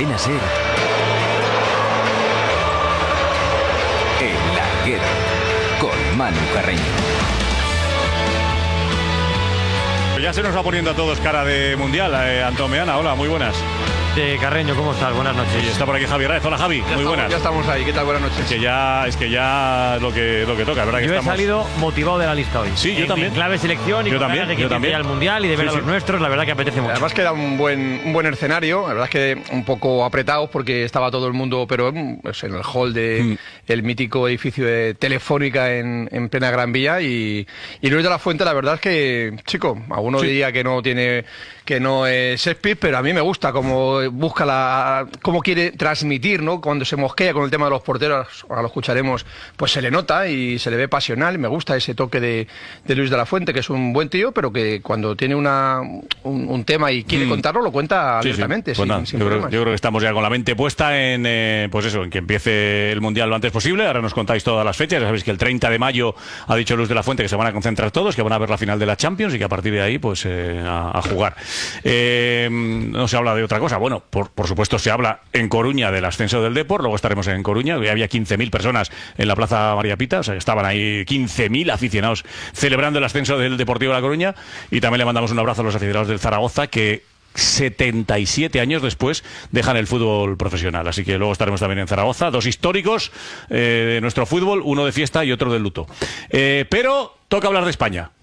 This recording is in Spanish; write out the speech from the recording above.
Cadena SER, El Larguero, con Manu Carreño. Ya se nos va poniendo a todos cara de mundial. Antón Meana, hola, muy buenas. Carreño, ¿cómo estás? Buenas noches. Y está por aquí Javier Raez. Hola, Javi, muy buenas. Ya estamos ahí, ¿qué tal? Buenas noches. Es que ya lo que toca, ¿verdad? Que yo he estamos... salido motivado de la lista hoy. Sí, yo también. En clave selección y yo con también, ganas de que empiece al mundial y de ver a los nuestros, la verdad que apetece mucho. Además que era un buen escenario, la verdad es que un poco apretados porque estaba todo el mundo, pero pues, en el hall de el mítico edificio de Telefónica en plena Gran Vía y Luis de la Fuente, la verdad es que, chico, alguno diría que no es Shakespeare, pero a mí me gusta cómo busca cómo quiere transmitir, ¿no? Cuando se mosquea con el tema de los porteros, ahora lo escucharemos, pues se le nota y se le ve pasional. Me gusta ese toque de Luis de la Fuente, que es un buen tío, pero que cuando tiene un tema y quiere contarlo, lo cuenta abiertamente. Pues nada, yo creo que estamos ya con la mente puesta en pues eso, en que empiece el Mundial lo antes posible. Ahora nos contáis todas las fechas. Ya sabéis que el 30 de mayo ha dicho Luis de la Fuente que se van a concentrar todos, que van a ver la final de la Champions y que a partir de ahí pues a jugar. No se habla de otra cosa. Bueno, por supuesto se habla en Coruña del ascenso del Depor, luego estaremos en Coruña, que había 15.000 personas en la Plaza María Pita, o sea, estaban ahí 15.000 aficionados celebrando el ascenso del Deportivo de La Coruña, y también le mandamos un abrazo a los aficionados del Zaragoza, que 77 años después dejan el fútbol profesional, así que luego estaremos también en Zaragoza, dos históricos de nuestro fútbol, uno de fiesta y otro de luto. Pero toca hablar de España.